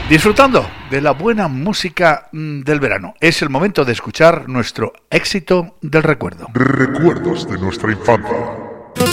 Disfrutando de la buena música del verano. Es el momento de escuchar nuestro éxito del recuerdo. Recuerdos de nuestra infancia.